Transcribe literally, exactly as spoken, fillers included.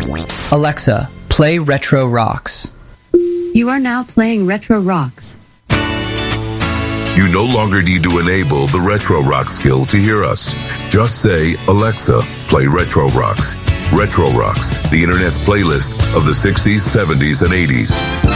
Alexa, play Retro Rocks. You are now playing Retro Rocks. You no longer need to enable the Retro Rock skill to hear us. Just say, Alexa, play Retro Rocks. Retro Rocks, the internet's playlist of the sixties, seventies, and eighties.